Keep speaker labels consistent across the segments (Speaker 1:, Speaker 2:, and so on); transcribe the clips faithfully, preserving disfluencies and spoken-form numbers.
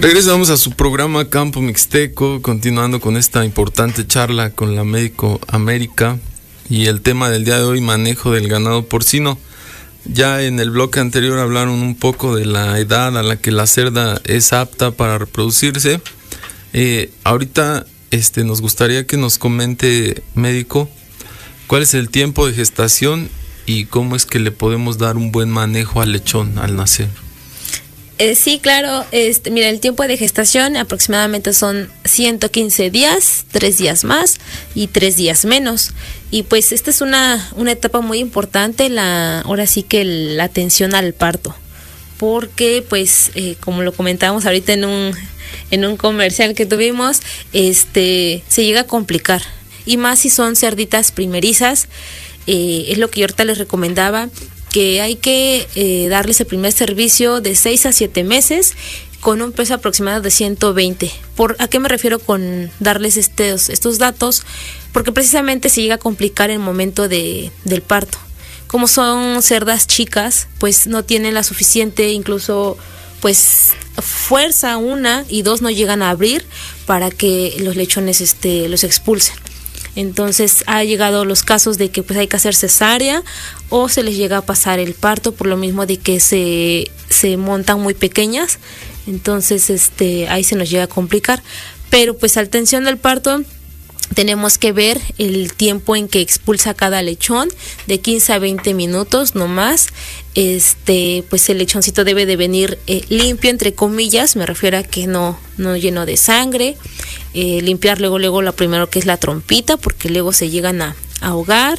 Speaker 1: Regresamos a su programa Campo Mixteco, continuando con esta importante charla con la Médico América y el tema del día de hoy, manejo del ganado porcino. Ya en el bloque anterior hablaron un poco de la edad a la que la cerda es apta para reproducirse. Eh, ahorita este, nos gustaría que nos comente, médico, cuál es el tiempo de gestación y cómo es que le podemos dar un buen manejo al lechón al nacer.
Speaker 2: Eh, sí, claro. Este, mira, el tiempo de gestación aproximadamente son ciento quince días, tres días más y tres días menos. Y pues esta es una, una etapa muy importante, la, ahora sí que la atención al parto. Porque pues, eh, como lo comentábamos ahorita en un, en un comercial que tuvimos, este, se llega a complicar. Y más si son cerditas primerizas, eh, es lo que yo ahorita les recomendaba, que hay que eh, darles el primer servicio de seis a siete meses con un peso aproximado de ciento veinte. ¿Por a qué me refiero con darles estos, estos datos? Porque precisamente se llega a complicar el momento de, del parto. Como son cerdas chicas, pues no tienen la suficiente, incluso pues fuerza, una y dos no llegan a abrir para que los lechones este, los expulsen. Entonces ha llegado los casos de que pues hay que hacer cesárea o se les llega a pasar el parto por lo mismo de que se, se montan muy pequeñas. Entonces este ahí se nos llega a complicar. Pero pues al tensión del parto tenemos que ver el tiempo en que expulsa cada lechón, de quince a veinte minutos no más. Este, pues el lechoncito debe de venir eh, limpio, entre comillas, me refiero a que no, no lleno de sangre. Eh, limpiar luego, luego lo primero que es la trompita, porque luego se llegan a, a ahogar,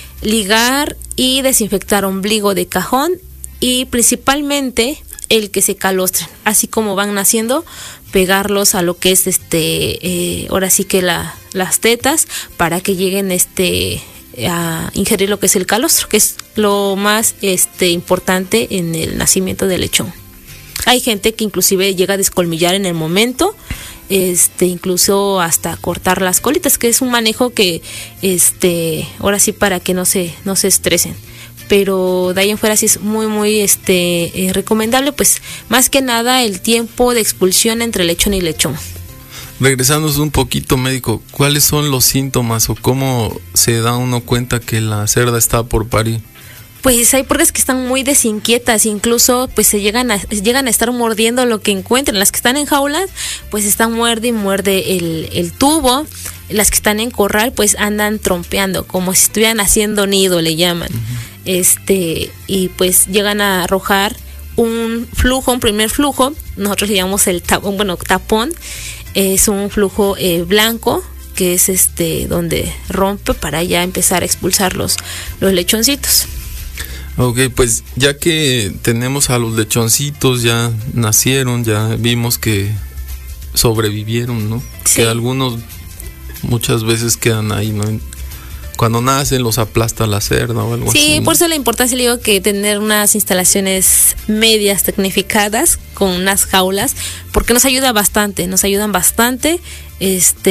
Speaker 2: ligar y desinfectar ombligo de cajón y principalmente el que se calostren, así como van naciendo, pegarlos a lo que es este, eh, ahora sí que la, las tetas, para que lleguen este a ingerir lo que es el calostro, que es lo más este importante en el nacimiento del lechón. Hay gente que inclusive llega a descolmillar en el momento, este incluso hasta cortar las colitas, que es un manejo que este ahora sí para que no se no se estresen. Pero de ahí en fuera sí es muy muy este eh, recomendable, pues más que nada el tiempo de expulsión entre lechón y lechón.
Speaker 1: Regresándonos un poquito, médico, ¿cuáles son los síntomas o cómo se da uno cuenta que la cerda está por parir?
Speaker 2: Pues hay puercas que están muy desinquietas, incluso pues se llegan a, llegan a estar mordiendo lo que encuentren. Las que están en jaulas, pues están muerde y muerde el, el tubo. Las que están en corral, pues andan trompeando, como si estuvieran haciendo nido, le llaman. Uh-huh. Este, y pues llegan a arrojar un flujo, un primer flujo, nosotros le llamamos el tapón, bueno, tapón, es un flujo eh, blanco, que es este donde rompe para ya empezar a expulsar los, los lechoncitos.
Speaker 1: Ok, pues ya que tenemos a los lechoncitos, ya nacieron, ya vimos que sobrevivieron, ¿no? Sí. Que algunos muchas veces quedan ahí, ¿no? Cuando nacen los aplasta la cerda o algo
Speaker 2: sí,
Speaker 1: así. Sí,
Speaker 2: por eso la importancia, le digo, que tener unas instalaciones medias tecnificadas con unas jaulas, porque nos ayuda bastante, nos ayudan bastante, este